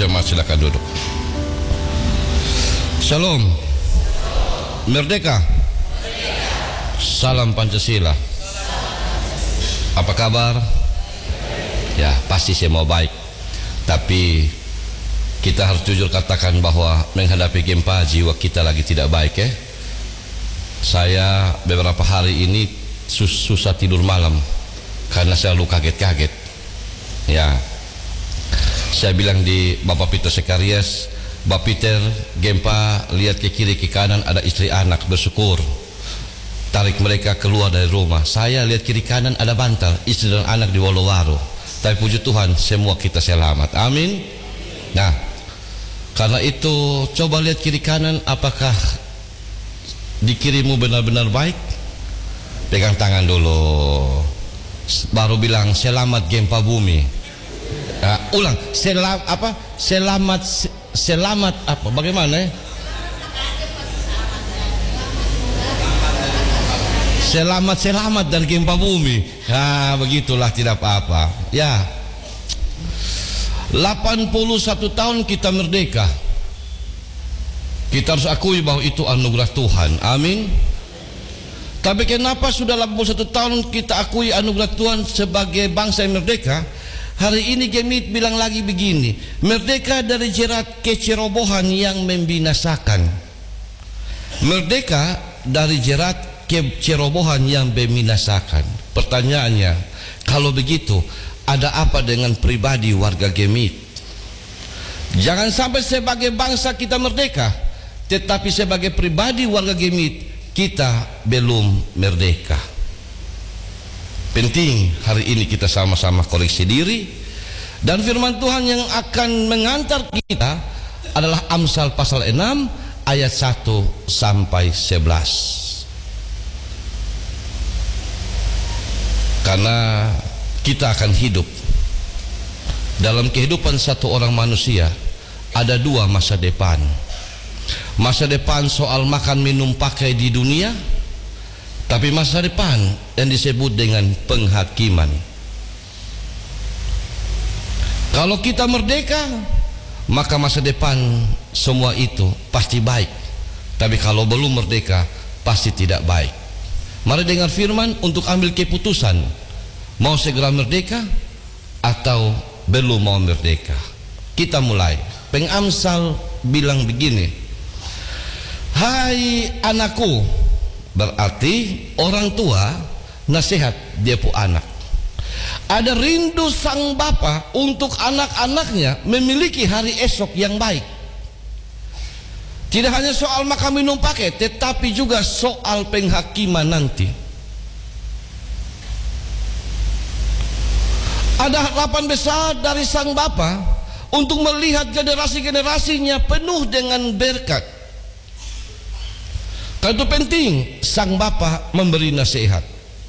jemaat silakan duduk. Shalom. Merdeka. Salam Pancasila. Apa kabar? Ya, pasti semua baik. Tapi kita harus jujur katakan bahwa menghadapi gempa jiwa kita lagi tidak baik ya. Saya beberapa hari ini susah tidur malam karena selalu kaget-kaget. Ya, saya bilang di Bapak Peter Sekarias, Bapak Peter, gempa, lihat ke kiri ke kanan ada istri anak, bersyukur. Tarik mereka keluar dari rumah. Saya lihat kiri kanan ada bantal, istri dan anak di Wolowaro. Tapi puji Tuhan semua kita selamat. Amin. Nah, karena itu coba lihat kiri kanan, apakah di kirimu benar-benar baik? Pegang tangan dulu, baru bilang selamat gempa bumi. Nah, ulang, selamat apa? Bagaimana ya? Selamat dari gempa bumi. Nah, begitulah, tidak apa-apa. Ya, 81 tahun kita merdeka. Kita harus akui bahwa itu anugerah Tuhan. Amin. Tapi kenapa sudah 81 tahun kita akui anugerah Tuhan sebagai bangsa yang merdeka? Hari ini Gemit bilang lagi begini, merdeka dari jerat kecerobohan yang membinasakan. Merdeka dari jerat kecerobohan yang membinasakan. Pertanyaannya, kalau begitu ada apa dengan pribadi warga Gemit? Jangan sampai sebagai bangsa kita merdeka, tetapi sebagai pribadi warga Gemit kita belum merdeka. Penting hari ini kita sama-sama koreksi diri. Dan firman Tuhan yang akan mengantar kita adalah Amsal pasal 6 ayat 1 sampai 11. Karena kita akan hidup dalam kehidupan satu orang manusia, ada dua masa depan. Masa depan soal makan minum pakai di dunia, tapi masa depan yang disebut dengan penghakiman. Kalau kita merdeka, maka masa depan semua itu pasti baik. Tapi kalau belum merdeka, pasti tidak baik. Mari dengar firman untuk ambil keputusan, mau segera merdeka atau belum mau merdeka. Kita mulai. Pengamsal bilang begini, hai anakku, berarti orang tua nasihat dia pu anak. Ada rindu sang bapa untuk anak-anaknya memiliki hari esok yang baik. Tidak hanya soal makan minum pakai, tetapi juga soal penghakiman nanti. Ada harapan besar dari sang bapa untuk melihat generasi-generasinya penuh dengan berkat. Karena itu penting sang bapa memberi nasihat.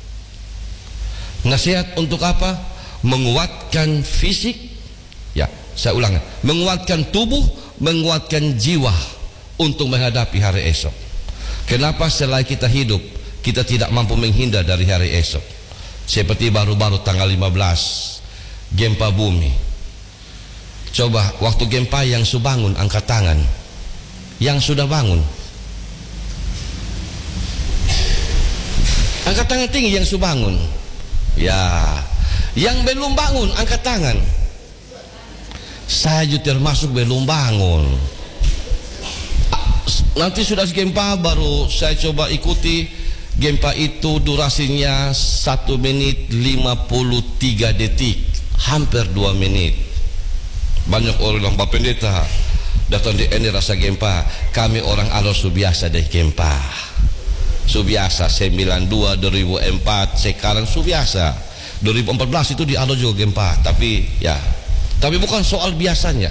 Nasihat untuk apa? Menguatkan fisik. Ya, saya ulang. Menguatkan tubuh, menguatkan jiwa untuk menghadapi hari esok. Kenapa selama kita hidup kita tidak mampu menghindar dari hari esok? Seperti baru-baru tanggal 15 gempa bumi. Coba waktu gempa yang sudah bangun angkat tangan. Yang sudah bangun angkat tangan tinggi yang sudah bangun. Ya, yang belum bangun angkat tangan. Saya juga termasuk belum bangun. Nanti sudah gempa baru saya coba ikuti. Gempa itu durasinya 1 menit 53 detik, hampir 2 menit. Banyak orang bilang, Pak Pendeta datang di ini rasa gempa. Kami orang Alor subiasa deh gempa. Subiasa 92 2004, sekarang subiasa 2014 itu di Alor juga gempa. Tapi ya, tapi bukan soal biasanya.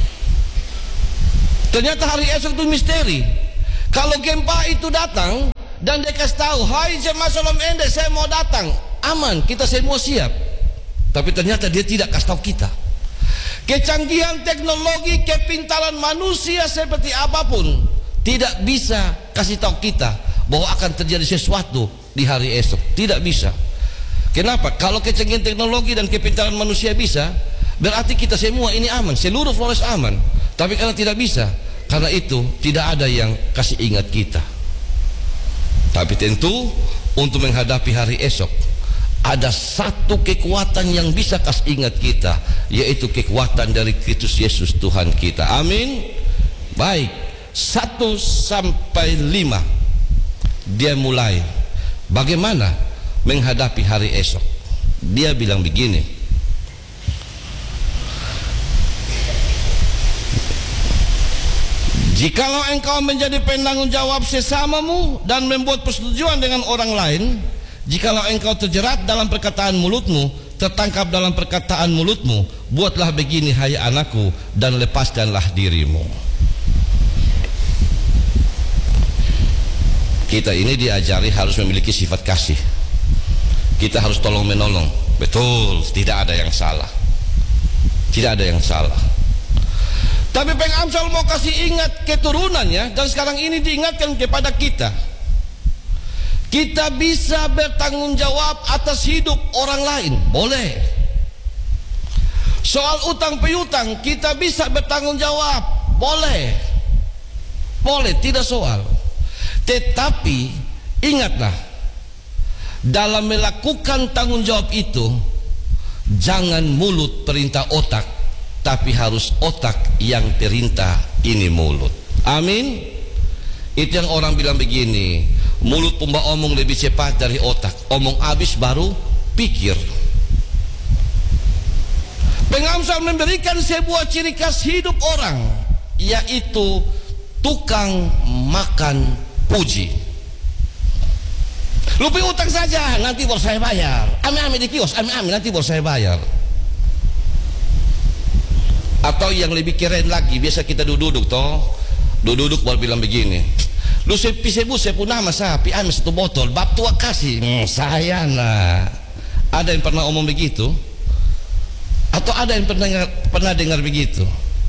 Ternyata hari esok itu misteri. Kalau gempa itu datang dan dia kasih tahu, hai jemaah Shalom Ende, saya mau datang, aman, kita semua siap. Tapi ternyata dia tidak kasih tahu kita. Kecanggihan teknologi, kepintaran manusia seperti apapun tidak bisa kasih tahu kita bahwa akan terjadi sesuatu di hari esok. Tidak bisa. Kenapa? Kalau kecanggihan teknologi dan kepintaran manusia bisa, berarti kita semua ini aman, seluruh Flores aman. Tapi karena tidak bisa, karena itu tidak ada yang kasih ingat kita. Tapi tentu untuk menghadapi hari esok ada satu kekuatan yang bisa kasih ingat kita, yaitu kekuatan dari Kristus Yesus Tuhan kita. Amin. Baik, 1 sampai 5 dia mulai bagaimana menghadapi hari esok. Dia bilang begini, jikalau engkau menjadi penanggung jawab sesamamu dan membuat persetujuan dengan orang lain, jikalau engkau terjerat dalam perkataan mulutmu, tertangkap dalam perkataan mulutmu, buatlah begini hai anakku, dan lepaskanlah dirimu. Kita ini diajari harus memiliki sifat kasih. Kita harus tolong menolong. Betul, tidak ada yang salah. Tidak ada yang salah. Tapi Peng Amsal mau kasih ingat keturunannya, dan sekarang ini diingatkan kepada kita. Kita bisa bertanggung jawab atas hidup orang lain, boleh. Soal utang piutang kita bisa bertanggung jawab, boleh. Boleh, tidak soal. Tetapi ingatlah, dalam melakukan tanggung jawab itu jangan mulut perintah otak, tapi harus otak yang perintah ini mulut. Amin. Itu yang orang bilang begini, mulut pembawa omong lebih cepat dari otak. Omong habis baru pikir. Peng Amsal memberikan sebuah ciri khas hidup orang, yaitu tukang makan puji. Lupi utang saja, nanti baru saya bayar. Ami-ami di kios, ami-ami nanti baru saya bayar. Atau yang lebih keren lagi, biasa kita duduk toh, duduk baru bilang begini, lu sebu sepu nama sapi, ami satu botol, bab tua kasih. Saya nah, ada yang pernah omong begitu? Atau ada yang pernah dengar begitu?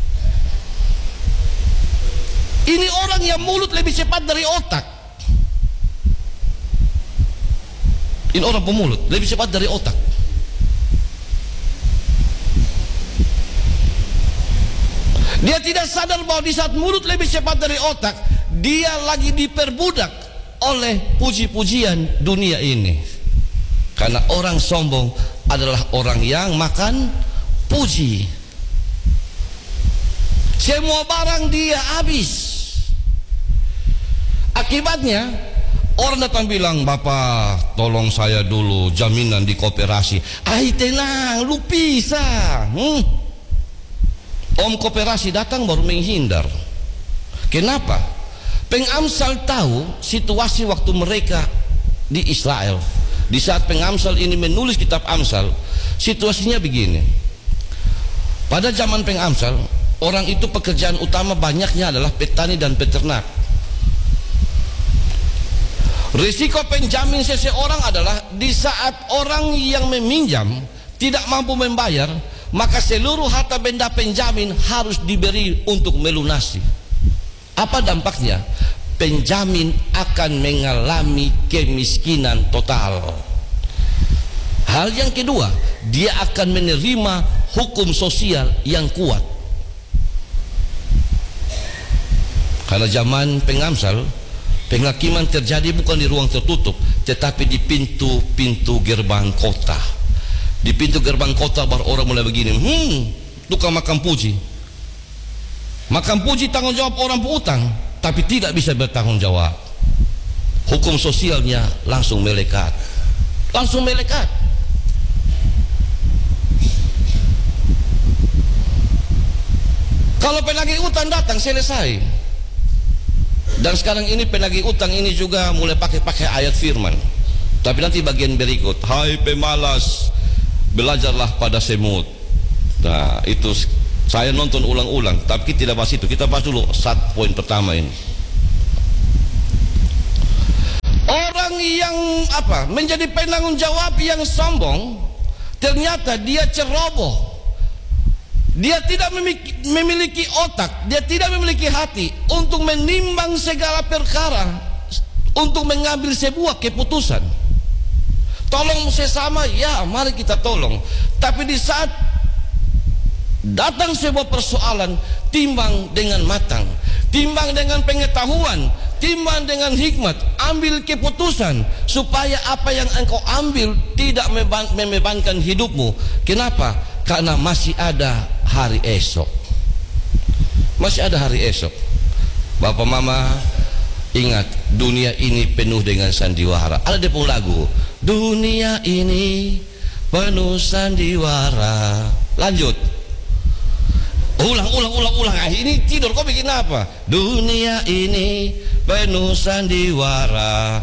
Ini orang yang mulut lebih cepat dari otak. Ini orang pemulut lebih cepat dari otak. Dia tidak sadar bahwa di saat mulut lebih cepat dari otak, dia lagi diperbudak oleh puji-pujian dunia ini. Karena orang sombong adalah orang yang makan puji. Semua barang dia habis. Akibatnya orang datang bilang, "Bapak, tolong saya dulu jaminan di koperasi." "Ai tenang, lu pisah." Om koperasi datang baru menghindar. Kenapa? Peng Amsal tahu situasi waktu mereka di Israel. Di saat Peng Amsal ini menulis kitab Amsal, situasinya begini. Pada zaman Peng Amsal, orang itu pekerjaan utama banyaknya adalah petani dan peternak. Risiko penjamin seseorang adalah di saat orang yang meminjam tidak mampu membayar, maka seluruh harta benda penjamin harus diberi untuk melunasi. Apa dampaknya? Penjamin akan mengalami kemiskinan total. Hal yang kedua, dia akan menerima hukum sosial yang kuat. Karena zaman Peng Amsal, penghakiman terjadi bukan di ruang tertutup, tetapi di pintu-pintu gerbang kota. Di pintu gerbang kota baru orang mulai begini, tukang makan puji. Makan puji tanggung jawab orang piutang, tapi tidak bisa bertanggung jawab. Hukum sosialnya langsung melekat. Langsung melekat. Kalau penagih utang datang, selesai. Dan sekarang ini penagih utang ini juga mulai pakai ayat firman. Tapi nanti bagian berikut, "Hai pemalas, belajarlah pada semut." Nah, itu saya nonton ulang-ulang, tapi kita tidak bahas itu. Kita bahas dulu poin pertama ini. Orang yang menjadi penanggung jawab yang sombong, ternyata dia ceroboh. Dia tidak memiliki otak, dia tidak memiliki hati untuk menimbang segala perkara, untuk mengambil sebuah keputusan. Tolong sesama, ya mari kita tolong. Tapi di saat datang sebuah persoalan, timbang dengan matang, timbang dengan pengetahuan, timbang dengan hikmat, ambil keputusan supaya apa yang engkau ambil tidak membebankan hidupmu. Kenapa? Karena masih ada hari esok. Masih ada hari esok. Bapak mama, ingat, dunia ini penuh dengan sandiwara. Ada dia pun lagu, dunia ini penuh sandiwara. Lanjut, ulang. Ini tidur, kau bikin apa? Dunia ini penuh sandiwara.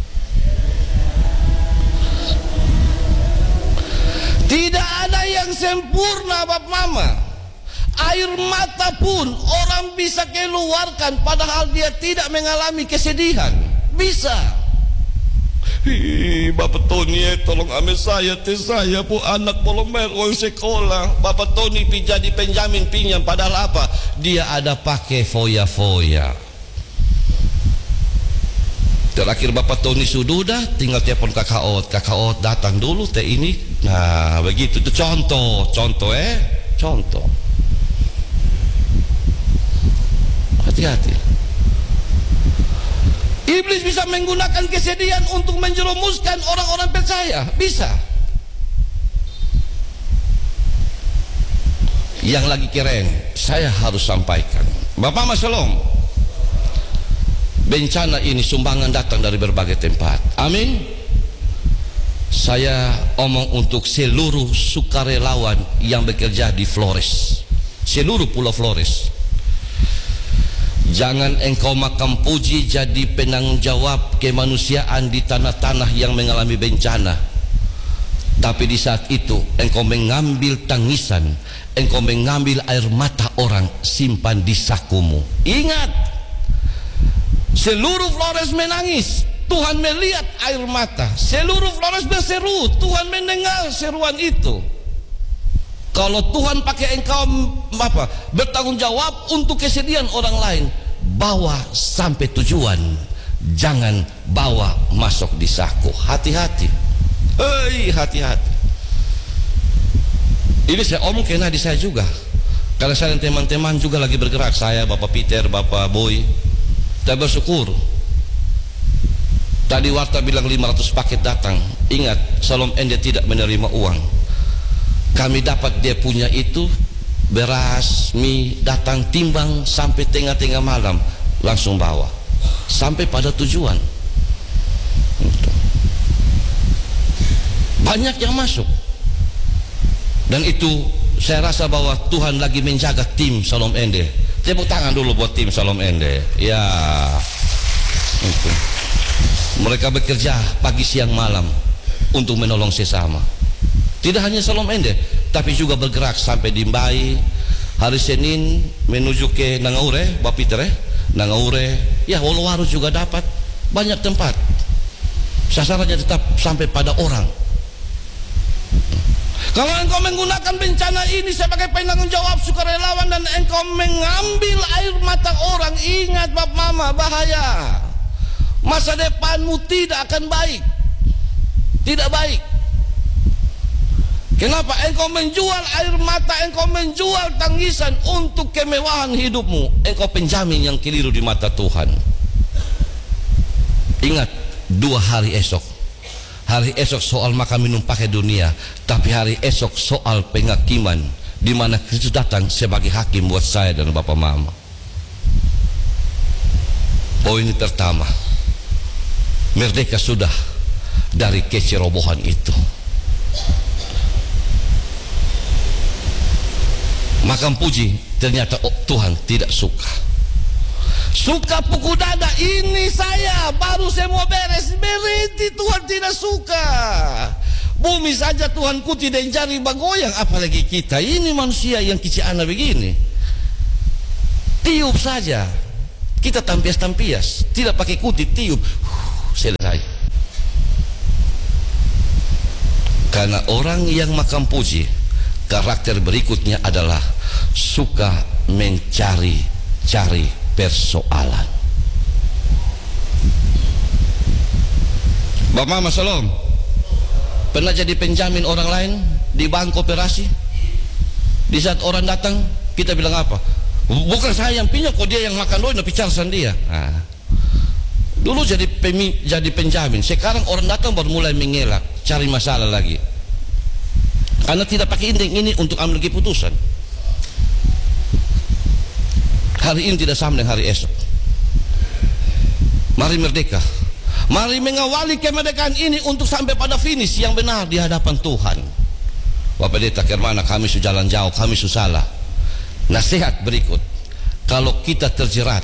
Tidak ada yang sempurna, Bapak Mama. Air mata pun orang bisa keluarkan padahal dia tidak mengalami kesedihan. Bisa. Bapak Tony, tolong ambil saya pun anak belum bayar uang sekolah. Bapak Tony jadi penjamin pinjam, padahal apa? Dia ada pakai foya-foya. Terakhir Bapak Tony sudah tinggal telepon kakak Ot datang dulu teh ini. Nah begitu, itu contoh. Hati-hati. Iblis bisa menggunakan kesedihan untuk menjerumuskan orang-orang percaya. Bisa. Yang lagi keren, saya harus sampaikan, Bapak Mas Shalom, bencana ini sumbangan datang dari berbagai tempat. Amin. Saya omong untuk seluruh sukarelawan yang bekerja di Flores, seluruh Pulau Flores. Jangan engkau makan puji jadi penanggung jawab kemanusiaan di tanah-tanah yang mengalami bencana. Tapi di saat itu engkau mengambil tangisan, engkau mengambil air mata orang, simpan di sakumu. Ingat, seluruh Flores menangis, Tuhan melihat air mata. Seluruh Flores berseru, Tuhan mendengar seruan itu. Kalau Tuhan pakai engkau bertanggung jawab untuk kesedihan orang lain, bawa sampai tujuan, jangan bawa masuk di saku. Hati-hati. Hati-hati. Ini saya omong kena di saya juga, karena saya dan teman-teman juga lagi bergerak. Saya, Bapak Peter, Bapak Boy, kita bersyukur. Tadi warta bilang 500 paket datang. Ingat, Shalom Ende tidak menerima uang. Kami dapat dia punya itu, beras, mie, datang timbang sampai tengah-tengah malam, langsung bawa sampai pada tujuan. Banyak yang masuk, dan itu saya rasa bahwa Tuhan lagi menjaga tim Shalom Ende. Tepuk tangan dulu buat tim Shalom Ende. Ya, itu. Mereka bekerja pagi siang malam untuk menolong sesama. Tidak hanya Shalom Ende, tapi juga bergerak sampai di Mbai. Hari Senin menuju ke Nangaure, Bapak Peter, Nangaure, ya Wolowaru juga dapat. Banyak tempat. Sasarannya tetap sampai pada orang. Kalau engkau menggunakan bencana ini sebagai penanggung jawab sukarelawan dan engkau mengambil air mata orang, ingat Bapak Mama, bahaya. Masa depanmu tidak akan baik. Tidak baik. Kenapa? Engkau menjual air mata, engkau menjual tangisan untuk kemewahan hidupmu. Engkau penjamin yang keliru di mata Tuhan. Ingat, 2 hari esok. Hari esok soal makan minum pakai dunia, tapi hari esok soal penghakiman, di mana Kristus datang sebagai hakim buat saya dan Bapak Mama. Poin pertama, merdeka sudah dari kecerobohan itu. Makan puji, ternyata Tuhan tidak suka. Suka pukul dada, ini saya baru semua beres, berhenti. Tuhan tidak suka. Bumi saja Tuhan kuti dan jari bagoyang, apalagi kita ini manusia yang kiciana begini. Tiup saja, kita tampias-tampias, tidak pakai kuti, tiup, selesai. Karena orang yang makan puji, karakter berikutnya adalah suka mencari-cari persoalan. Bapak Mama Shalom, pernah jadi penjamin orang lain di bank koperasi? Di saat orang datang, kita bilang apa? Bukan saya yang pinjam, kok dia yang makan doi, bicara dia. Nah, dulu jadi penjamin, sekarang orang datang baru mulai mengelak, cari masalah lagi. Karena tidak pakai ini untuk ambil keputusan. Hari ini tidak sama dengan hari esok. Mari merdeka. Mari mengawali kemerdekaan ini untuk sampai pada finish yang benar di hadapan Tuhan. Bapak Pendeta Kermana, kami sudah jalan jauh, kami sudah salah. Nasihat berikut, kalau kita terjerat,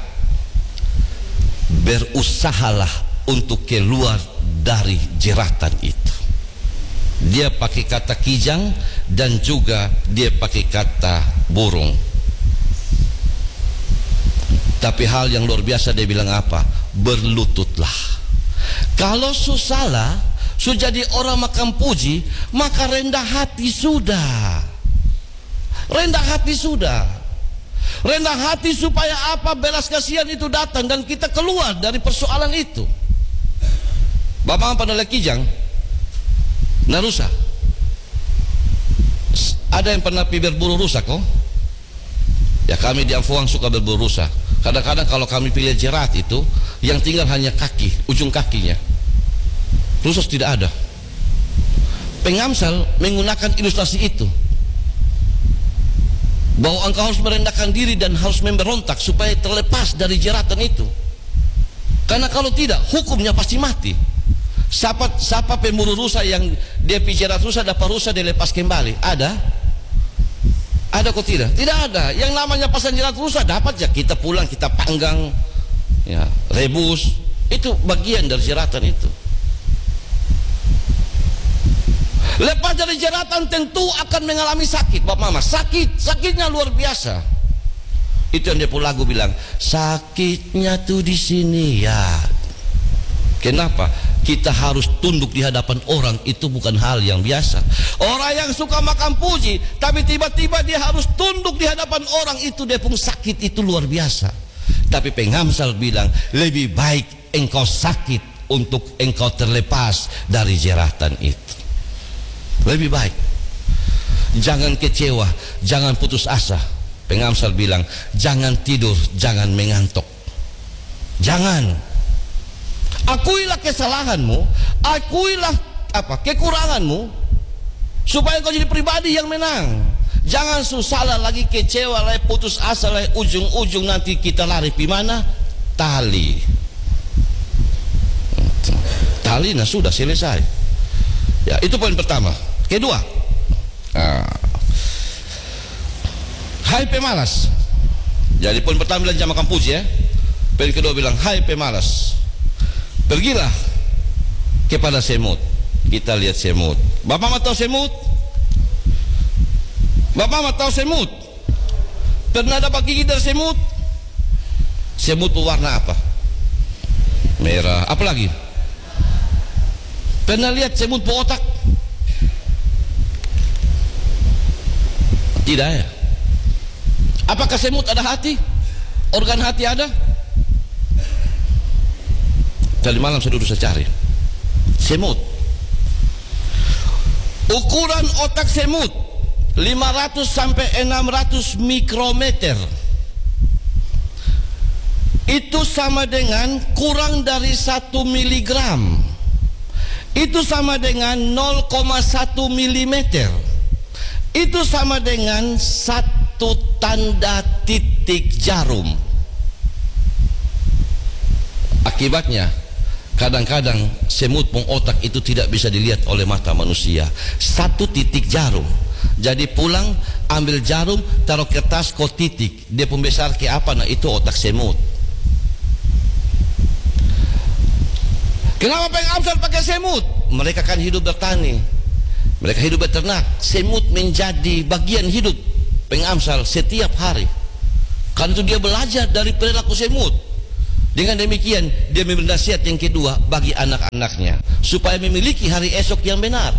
berusahalah untuk keluar dari jeratan itu. Dia pakai kata kijang dan juga dia pakai kata burung. Tapi hal yang luar biasa dia bilang apa? Berlututlah. Kalau salah, sudah jadi orang makan puji, maka rendah hati sudah. Rendah hati sudah. Rendah hati supaya apa? Belas kasihan itu datang dan kita keluar dari persoalan itu. Bapak pada kijang, narusa. Ada yang pernah pi berburu rusa kok? Ya, kami di Amfuang suka berburu rusa. Kadang-kadang kalau kami pilih jerat itu, yang tinggal hanya kaki, ujung kakinya. Rusa tidak ada. Pengamsal menggunakan ilustrasi itu, bahwa engkau harus merendahkan diri dan harus memberontak supaya terlepas dari jeratan itu. Karena kalau tidak, hukumnya pasti mati. Siapa pemburu rusa yang dia pijerat rusa, dapat rusa dia lepas kembali? Ada? Ada kok tidak? Tidak ada. Yang namanya pasang jerat rusa dapat ya, kita pulang, kita panggang, ya, rebus. Itu bagian dari jeratan itu. Lepas dari jeratan tentu akan mengalami sakit, Bapak Mama. Sakitnya luar biasa. Itu yang dia pun lagu bilang, sakitnya tuh di sini ya. Kenapa? Kita harus tunduk di hadapan orang, itu bukan hal yang biasa. Orang yang suka makan puji, tapi tiba-tiba dia harus tunduk di hadapan orang, itu dia pun sakit, itu luar biasa. Tapi pengamsal bilang, lebih baik engkau sakit untuk engkau terlepas dari jeratan itu. Lebih baik. Jangan kecewa, jangan putus asa. Pengamsal bilang, jangan tidur, jangan mengantuk. Jangan. Akuilah kesalahanmu, akuilah kekuranganmu, supaya kau jadi pribadi yang menang. Jangan susah lagi, kecewa lagi, putus asa lagi, ujung-ujung nanti kita lari di mana? Tali. Tali, nah sudah selesai. Ya, itu poin pertama. Kedua, hai pemalas. Jadi poin pertama bilang jangan makan puji ya. Poin kedua bilang hai pemalas, pergilah kepada semut. Kita lihat semut. Bapak mau tahu semut? Bapak mau tahu semut? Pernah dapat gigi dari semut? Semut berwarna apa? Merah. Apa lagi? Pernah lihat semut berotak? Tidak ya. Apakah semut ada hati? Organ hati ada? Tadi malam saya duduk cari semut. Ukuran otak semut 500 sampai 600 mikrometer. Itu sama dengan kurang dari 1 miligram. Itu sama dengan 0,1 milimeter. Itu sama dengan 1 tanda titik jarum. Akibatnya, kadang-kadang semut pengotak itu tidak bisa dilihat oleh mata manusia. 1 titik jarum. Jadi pulang, ambil jarum, taruh kertas, kau titik. Dia pembesar ke apa? Nah, itu otak semut. Kenapa pengamsal pakai semut? Mereka kan hidup bertani, mereka hidup beternak. Semut menjadi bagian hidup pengamsal setiap hari. Karena itu dia belajar dari perilaku semut. Dengan demikian dia memberi nasihat yang kedua bagi anak-anaknya supaya memiliki hari esok yang benar.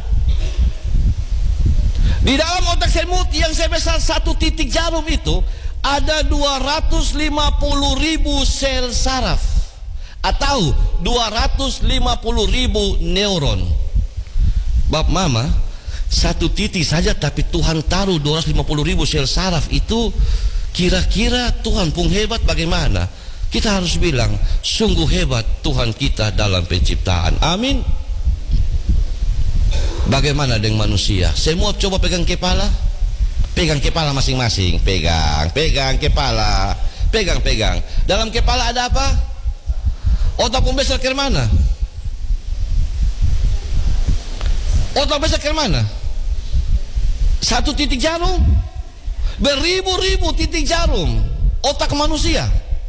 Di dalam otak semut yang sebesar 1 titik jarum itu ada 250.000 sel saraf atau 250.000 neuron. Bab mama, Satu titik saja tapi Tuhan taruh 250.000 sel saraf itu, kira-kira Tuhan pun hebat bagaimana? Kita harus bilang sungguh hebat Tuhan kita dalam penciptaan. Amin. Bagaimana dengan manusia? Semua coba pegang kepala. Pegang kepala masing-masing. Pegang kepala. Pegang. Dalam kepala ada apa? Otak pembesar ke mana? Otak besar ke mana? Satu titik jarum, beribu-ribu titik jarum otak manusia.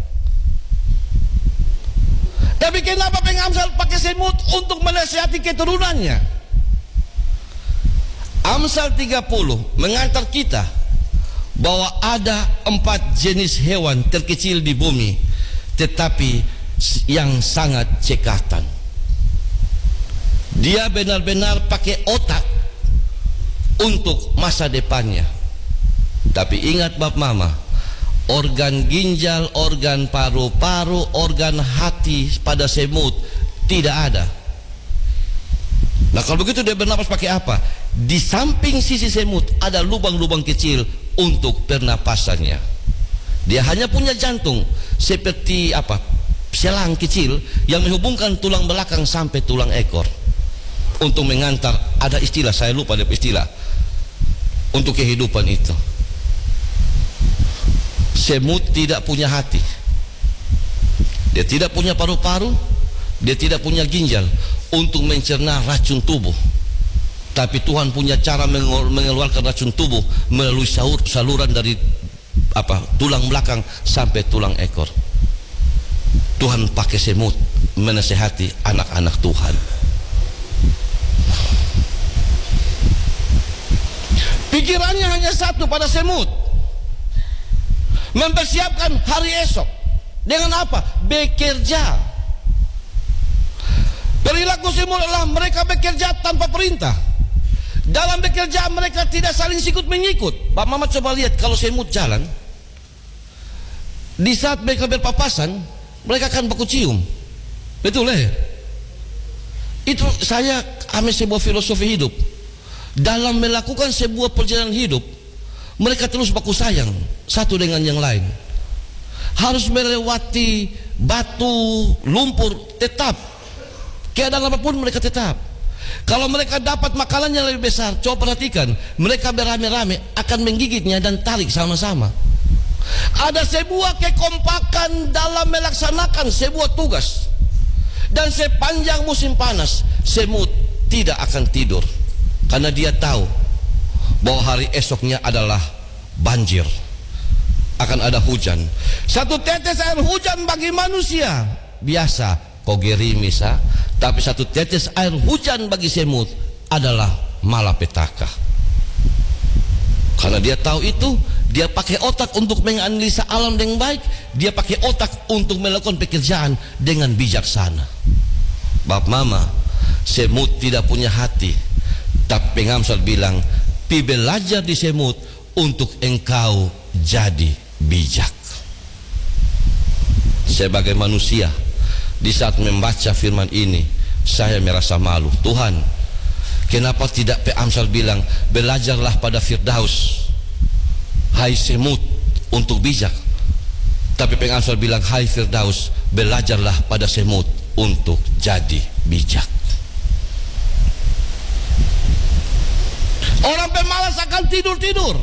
Tapi kenapa Amsal pakai semut untuk menasihati keturunannya? Amsal 30 mengantar kita bahwa ada 4 jenis hewan terkecil di bumi, tetapi yang sangat cekatan. Dia benar-benar pakai otak untuk masa depannya. Tapi ingat Bapak Mama, organ ginjal, organ paru-paru, organ hati pada semut tidak ada. Nah kalau begitu dia bernapas pakai apa? Di samping sisi semut ada lubang-lubang kecil untuk pernapasannya. Dia hanya punya jantung seperti apa? Selang kecil yang menghubungkan tulang belakang sampai tulang ekor untuk mengantar, ada istilah, saya lupa dia istilah untuk kehidupan itu. Semut tidak punya hati, dia tidak punya paru-paru, dia tidak punya ginjal untuk mencerna racun tubuh. Tapi Tuhan punya cara mengeluarkan racun tubuh melalui saluran dari tulang belakang sampai tulang ekor. Tuhan pakai semut menasehati anak-anak Tuhan. Pikirannya hanya satu pada semut, mempersiapkan hari esok. Dengan apa? Bekerja. Perilaku semut adalah mereka bekerja tanpa perintah. Dalam bekerja mereka tidak saling sikut menyikut. Pak Mama coba lihat kalau semut jalan, di saat mereka berpapasan, mereka akan baku cium. Betul ya? Itu saya ambil sebuah filosofi hidup. Dalam melakukan sebuah perjalanan hidup, mereka terus baku sayang satu dengan yang lain. Harus melewati batu, lumpur, tetap keadaan apapun mereka tetap. Kalau mereka dapat makanan yang lebih besar, coba perhatikan, mereka beramai-ramai akan menggigitnya dan tarik sama-sama. Ada sebuah kekompakan dalam melaksanakan sebuah tugas. Dan sepanjang musim panas, semut tidak akan tidur, karena dia tahu bahwa hari esoknya adalah banjir, akan ada hujan. Satu tetes air hujan bagi manusia biasa, kau gerimisa. Tapi satu tetes air hujan bagi semut adalah malapetaka. Karena dia tahu itu, dia pakai otak untuk menganalisa alam dengan baik. Dia pakai otak untuk melakukan pekerjaan dengan bijaksana. Bapak Mama, semut tidak punya hati. Tapi Amsal bilang, pi belajar di semut untuk engkau jadi bijak. Sebagai manusia, di saat membaca firman ini, saya merasa malu. Tuhan, kenapa tidak Amsal bilang, belajarlah pada Firdaus, hai semut, untuk bijak. Tapi Amsal bilang, hai Firdaus, belajarlah pada semut untuk jadi bijak. Orang pemalas akan tidur-tidur.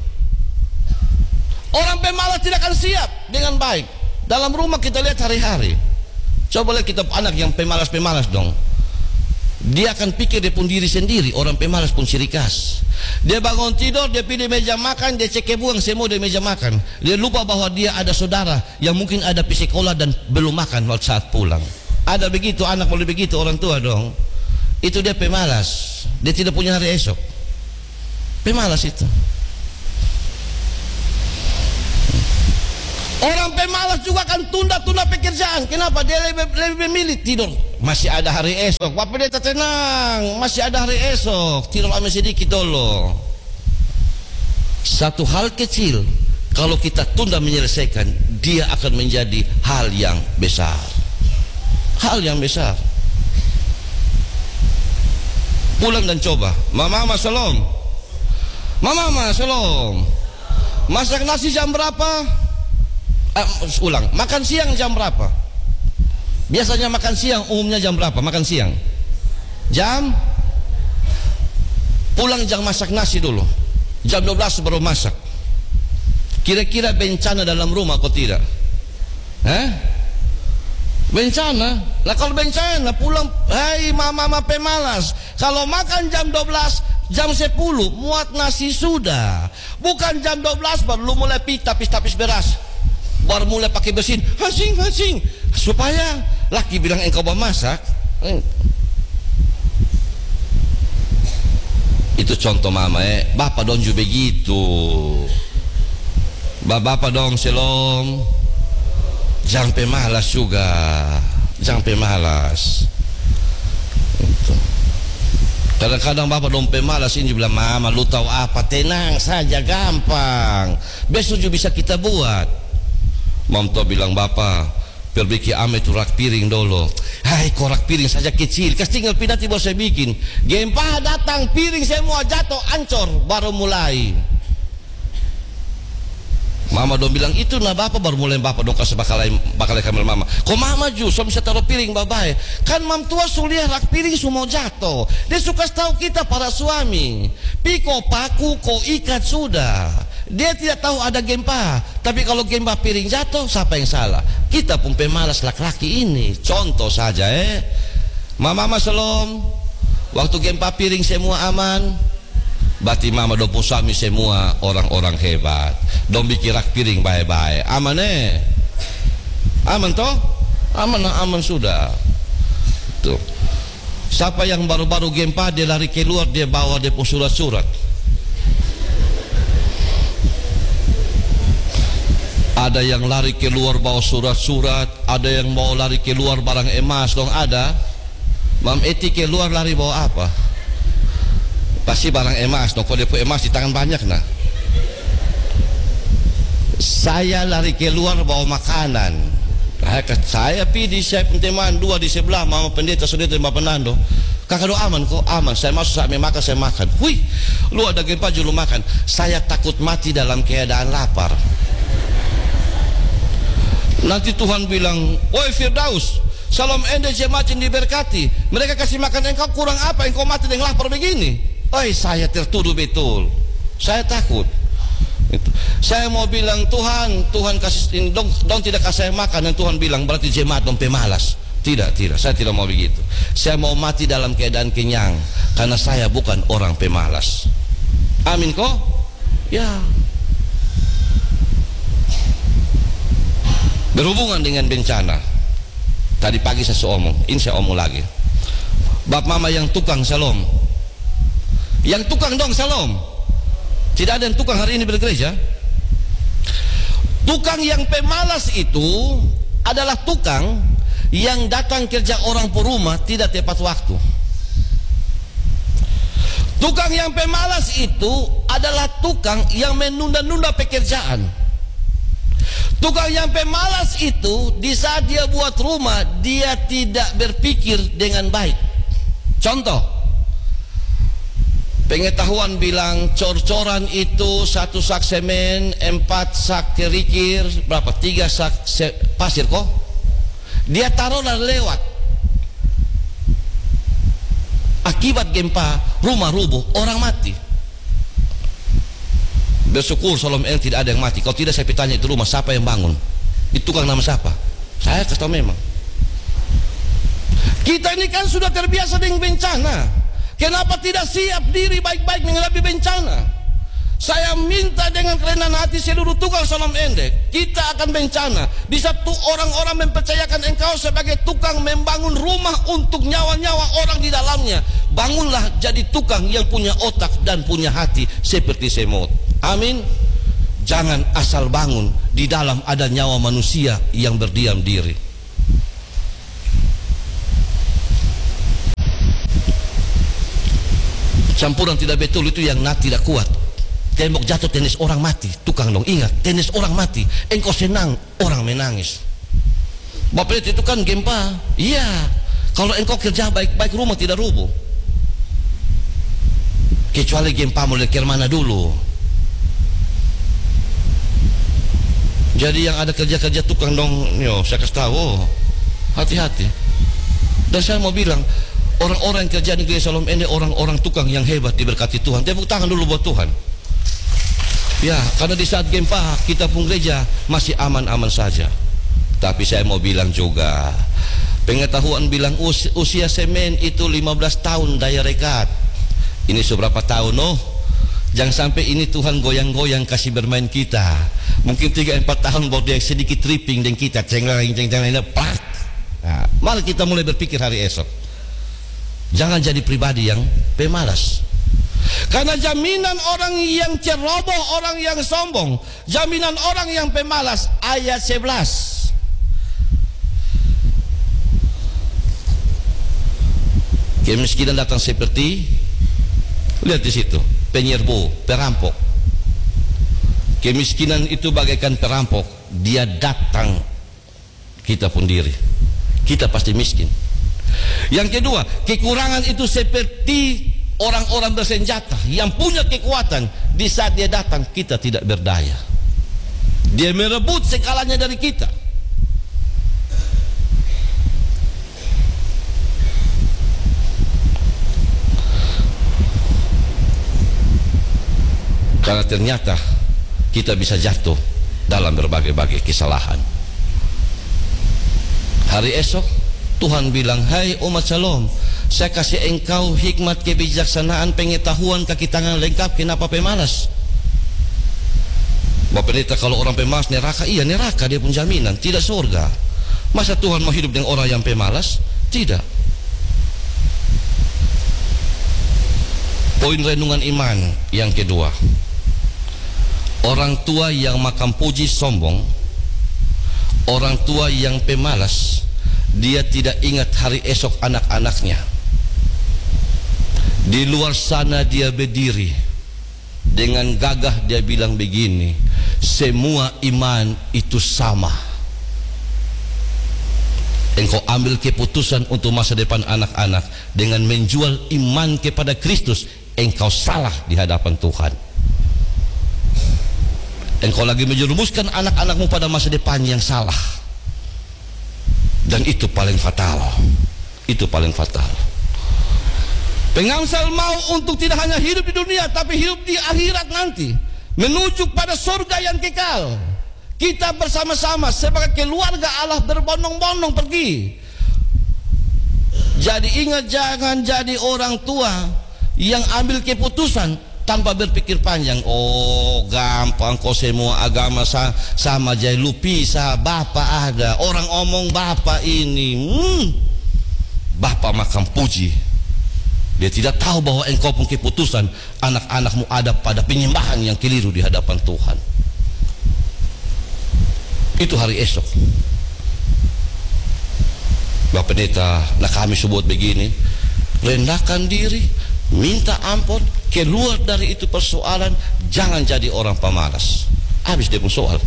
Orang pemalas tidak akan siap dengan baik. Dalam rumah kita lihat hari-hari. Coba lihat kita anak yang pemalas-pemalas dong. Dia akan pikir dia pun diri sendiri. Orang pemalas pun ciri khas. Dia bangun tidur, dia pilih meja makan, dia cek buang semua di meja makan. Dia lupa bahwa dia ada saudara yang mungkin ada pergi sekolah dan belum makan waktu saat pulang. Ada begitu anak, boleh begitu orang tua dong. Itu dia pemalas. Dia tidak punya hari esok. Pemalas itu. Orang pemalas juga akan tunda-tunda pekerjaan. Kenapa? Dia lebih memilih tidur. Masih ada hari esok. Bapak dia tenang. Masih ada hari esok. Tidur ambil sedikit dulu. Satu hal kecil, kalau kita tunda menyelesaikan, dia akan menjadi hal yang besar. Hal yang besar. Pulang dan coba. Mama shalom. Mama shalom. Masak nasi jam berapa? Ulang. Makan siang jam berapa? Biasanya makan siang umumnya jam berapa? Makan siang jam. Pulang jangan masak nasi dulu. Jam 12 baru masak. Kira-kira bencana dalam rumah atau tidak? Bencana. Lah kalau bencana pulang, hai mama pemalas. Kalau makan jam 12, jam 10 muat nasi sudah. Bukan jam 12 baru lu mulai tapis beras. Baru mulai pakai mesin, hasing. Supaya laki bilang engkau mau masak. Itu contoh mama Bapak dong juga begitu. Bapak dong shalom. Jangan pemalas juga. Jangan pemalas. Kadang-kadang bapak dong pemalas ini bilang, mama lu tahu apa? Tenang saja, gampang. Besok juga bisa kita buat. Mam to bilang, bapak perbaiki ame itu rak piring dulu. Hai, korak piring saja kecil, kas tinggal pindah baru saya bikin. Gempa datang, piring semua jatuh, ancor, baru mulai. Mama dong bilang, itu nah bapak baru mulai bapak dong kasih bakal kamera mama. Kok mama justru bisa taruh piring babai? Kan mam tua sulia rak piring semua jatuh. Dia suka tahu kita para suami. Piko paku ko ikat sudah. Dia tidak tahu ada gempa. Tapi kalau gempa piring jatuh, siapa yang salah? Kita pun pemalas laki-laki ini. Contoh saja Mama shalom. Waktu gempa piring semua aman. Berarti mama dopo suami semua orang-orang hebat. Dong bikin rak piring baik-baik. Aman Aman toh? Aman sudah. Tuh. Siapa yang baru-baru gempa dia lari keluar, dia bawa depo surat-surat. Ada yang lari keluar bawa surat-surat, ada yang mau lari keluar barang emas dong ada. Mam Eti keluar lari bawa apa? Pasti barang emas dong. Kalau depo emas di tangan banyak nah. Saya lari keluar bawa makanan. Saya pilih saya teman dua di sebelah, mama pendeta saudara dan bapak Nando. Kakak doa aman kok? Aman. Saya masuk saat makan saya makan. Wih, lu ada gempa julu makan. Saya takut mati dalam keadaan lapar. Nanti Tuhan bilang, woi Firdaus, Shalom ende jemaat yang diberkati. Mereka kasih makan engkau kurang apa? Engkau mati dengan lapar begini. Oi, saya tertuduh betul. Saya takut. Saya mau bilang Tuhan kasih dong tidak kasih saya makan, dan Tuhan bilang berarti jemaat dong pemalas. Tidak, saya tidak mau begitu. Saya mau mati dalam keadaan kenyang, karena saya bukan orang pemalas. Amin kok? Ya. Berhubungan dengan bencana. Tadi pagi saya omong, ini saya omong lagi. Bap mama yang tukang shalom. Yang tukang dong shalom. Tidak ada yang tukang hari ini bergereja. Tukang yang pemalas itu adalah tukang yang datang kerja orang per rumah tidak tepat waktu. Tukang yang pemalas itu adalah tukang yang menunda-nunda pekerjaan. Tukang yang pemalas itu di saat dia buat rumah, dia tidak berpikir dengan baik. Contoh, pengetahuan bilang cor-coran itu 1 sak semen, 4 sak kerikil, berapa? 3 sak pasir kok. Dia taruh dan lewat. Akibat gempa, rumah rubuh, orang mati. Bersyukur Shalom El tidak ada yang mati. Kalau tidak saya bertanya itu rumah siapa yang bangun? Itu tukang nama siapa? Saya kasih tahu memang. Kita ini kan sudah terbiasa dengan bencana. Kenapa tidak siap diri baik-baik menghadapi bencana? Saya minta dengan kerendahan hati seluruh tukang Shalom Endek, kita akan bencana. Di satu orang-orang mempercayakan engkau sebagai tukang membangun rumah untuk nyawa-nyawa orang di dalamnya. Bangunlah jadi tukang yang punya otak dan punya hati seperti semut. Amin. Jangan asal bangun, di dalam ada nyawa manusia yang berdiam diri. Campuran tidak betul itu yang tidak kuat. Tembok jatuh tenis orang mati, tukang dong ingat, tenis orang mati, engkau senang orang menangis. Bapak itu kan gempa. Iya, kalau engkau kerja baik-baik rumah tidak rubuh. Kecuali gempa mulai ke mana dulu. Jadi yang ada kerja-kerja tukang dong, saya kasih tahu, hati-hati. Dan saya mau bilang, orang-orang yang kerja di Gereja Shalom ini orang-orang tukang yang hebat, diberkati Tuhan. Tepuk tangan dulu buat Tuhan. Ya, karena di saat gempa kita pun gereja masih aman-aman saja. Tapi saya mau bilang juga, pengetahuan bilang usia semen itu 15 tahun daya rekat. Ini seberapa tahun? Jangan sampai ini Tuhan goyang-goyang kasih bermain kita. Mungkin 3-4 tahun baru dia sedikit tripping dengan kita, ceng-ceng-ceng, plak. Nah, malah kita mulai berpikir hari esok. Jangan jadi pribadi yang pemalas. Karena jaminan orang yang ceroboh, orang yang sombong, jaminan orang yang pemalas, ayat 11. Kemiskinan datang seperti, lihat di situ, penyerbu, perampok. Kemiskinan itu bagaikan perampok, dia datang, kita pun diri, kita pasti miskin. Yang kedua, kekurangan itu seperti orang-orang bersenjata yang punya kekuatan. Di saat dia datang, kita tidak berdaya. Dia merebut segalanya dari kita. Karena ternyata kita bisa jatuh dalam berbagai-bagai kesalahan. Hari esok Tuhan bilang, hai umat Shalom, saya kasih engkau hikmat, kebijaksanaan, pengetahuan, kaki tangan lengkap. Kenapa pemalas? Bapak Pendeta, kalau orang pemalas neraka, iya neraka, dia pun jaminan, tidak surga. Masa Tuhan mau hidup dengan orang yang pemalas? Tidak. Poin renungan iman yang kedua, orang tua yang makan puji sombong, orang tua yang pemalas, dia tidak ingat hari esok anak-anaknya. Di luar sana dia berdiri dengan gagah, dia bilang begini, semua iman itu sama. Engkau ambil keputusan untuk masa depan anak-anak dengan menjual iman kepada Kristus, engkau salah di hadapan Tuhan. Engkau lagi menjerumuskan anak-anakmu pada masa depan yang salah. Dan itu paling fatal. Itu paling fatal. Pengamsal mau untuk tidak hanya hidup di dunia, tapi hidup di akhirat nanti, menuju pada surga yang kekal. Kita bersama-sama sebagai keluarga Allah berbondong-bondong pergi. Jadi ingat, jangan jadi orang tua yang ambil keputusan tanpa berpikir panjang. Oh gampang kok, semua agama sama aja, lu pisah, Bapak ada, orang omong Bapak ini, Bapak makan puji. Dia tidak tahu bahwa engkau pun keputusan anak-anakmu ada pada penyembahan yang keliru di hadapan Tuhan. Itu hari esok. Bapak Pendeta, nah kami sebut begini, rendahkan diri, minta ampun, keluar dari itu persoalan, jangan jadi orang pemalas. Habis dia pun soal.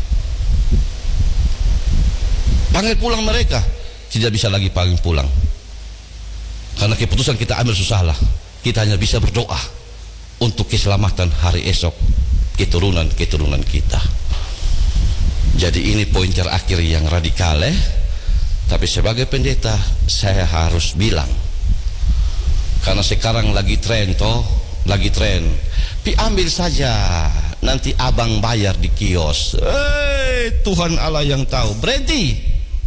Panggil pulang mereka, tidak bisa lagi panggil pulang. Karena keputusan kita ambil susahlah. Kita hanya bisa berdoa untuk keselamatan hari esok keturunan-keturunan kita. Jadi ini poin terakhir yang radikal, tapi sebagai pendeta saya harus bilang, karena sekarang lagi tren lagi tren. Ambil saja, nanti abang bayar di kios. Tuhan Allah yang tahu. Berhenti.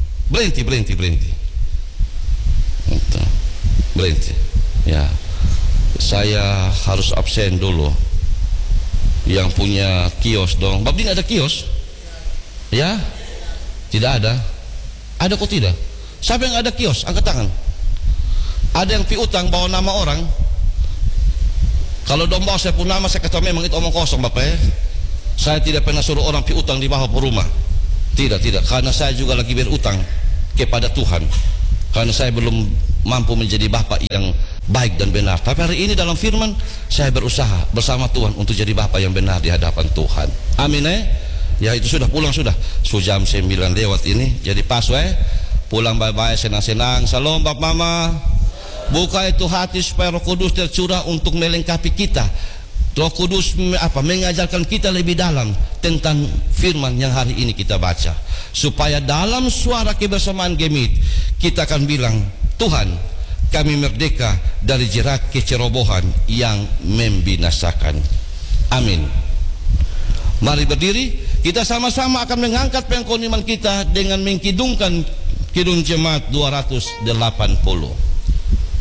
Ya, saya harus absen dulu. Yang punya kios dong. Bapak ini ada kios? Ya? Tidak ada. Ada kok tidak? Siapa yang ada kios? Angkat tangan. Ada yang piutang bawa nama orang? Kalau domba saya pun nama, saya kata memang itu omong kosong Bapak ya. Saya tidak pernah suruh orang piutang di bawah rumah. Tidak. Karena saya juga lagi berutang kepada Tuhan. Karena saya belum mampu menjadi bapak yang baik dan benar. Tapi hari ini dalam firman, saya berusaha bersama Tuhan untuk jadi bapak yang benar di hadapan Tuhan. Amin ya, itu sudah pulang sudah. Jam 9 lewat ini. Jadi pas pulang bye-bye, senang-senang. Salam Bapak Mama. Buka itu hati supaya Roh Kudus tercurah untuk melengkapi kita. Roh Kudus mengajarkan kita lebih dalam tentang firman yang hari ini kita baca, supaya dalam suara kebersamaan gemit kita akan bilang, Tuhan, kami merdeka dari jerat kecerobohan yang membinasakan. Amin. Mari berdiri, kita sama-sama akan mengangkat pengkoniman kita dengan mengkidungkan Kidung Jemaat 280.